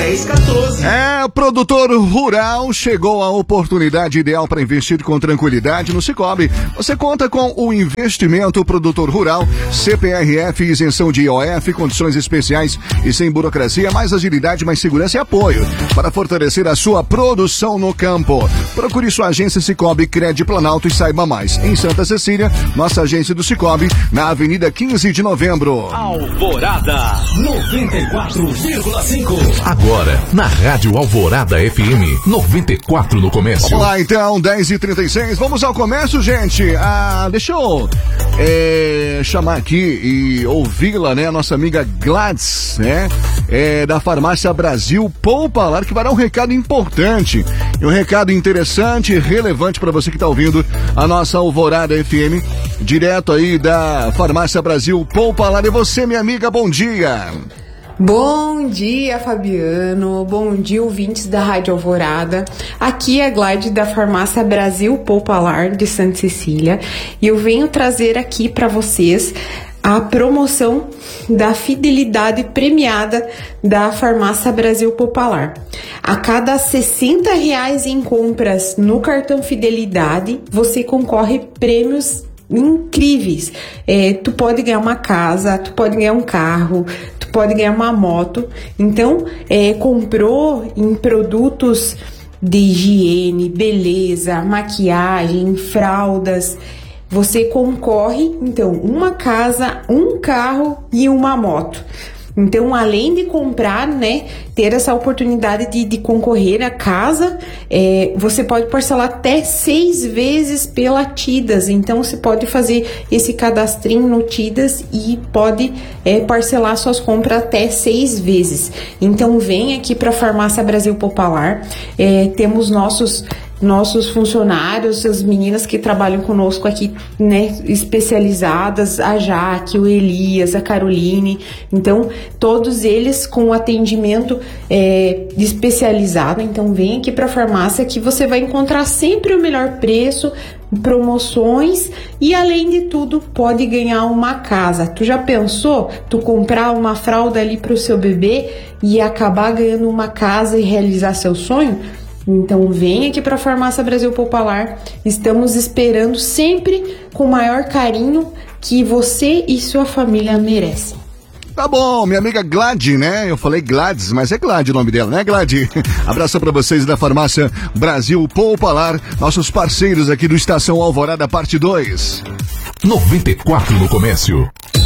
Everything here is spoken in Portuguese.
3614. Produtor rural, chegou a oportunidade ideal para investir com tranquilidade no Sicoob. Você conta com o investimento produtor rural, CPRF, isenção de IOF, condições especiais e sem burocracia, mais agilidade, mais segurança e apoio para fortalecer a sua produção no campo. Procure sua agência Sicoob Cred Planalto e saiba mais. Em Santa Cecília, nossa agência do Sicoob, na Avenida 15 de Novembro. Alvorada 94,5. Agora, na Rádio Alvorada FM 94 no comércio. Vamos lá então, 10h36, vamos ao comércio, gente. Deixa eu chamar aqui e ouvi-la, né? A nossa amiga Gladys, né? Da Farmácia Brasil Poupalar, que vai dar um recado importante. E um recado interessante e relevante para você que está ouvindo a nossa Alvorada FM, direto aí da Farmácia Brasil Poupalar. E você, minha amiga, bom dia. Bom dia, Fabiano. Bom dia, ouvintes da Rádio Alvorada. Aqui é a Gladys da Farmácia Brasil Poupalar de Santa Cecília e eu venho trazer aqui para vocês a promoção da fidelidade premiada da Farmácia Brasil Poupalar. A cada R$60 em compras no cartão Fidelidade, você concorre prêmios incríveis. Tu pode ganhar uma casa, tu pode ganhar um carro, tu pode ganhar uma moto. Então, comprou em produtos de higiene, beleza, maquiagem, fraldas, você concorre, então, uma casa, um carro e uma moto. Então, além de comprar, né, ter essa oportunidade de concorrer à casa, você pode parcelar até 6 vezes pela Tidas. Então, você pode fazer esse cadastrinho no Tidas e pode parcelar suas compras até 6 vezes. Então, vem aqui para a Farmácia Brasil Poupalar. Temos nossos funcionários, as meninas que trabalham conosco aqui, né, especializadas, a Jaque, o Elias, a Caroline. Então, todos eles com atendimento especializado. Então, vem aqui para a farmácia que você vai encontrar sempre o melhor preço, promoções e, além de tudo, pode ganhar uma casa. Tu já pensou tu comprar uma fralda ali para o seu bebê e acabar ganhando uma casa e realizar seu sonho? Então, vem aqui para a Farmácia Brasil Poupalar. Estamos esperando sempre com o maior carinho que você e sua família merecem. Tá bom, minha amiga Gladys, né? Eu falei Gladys, mas é Gladys o nome dela, né, Gladys? Abraço pra vocês da Farmácia Brasil Poupalar, nossos parceiros aqui do Estação Alvorada, parte 2. 94 no comércio.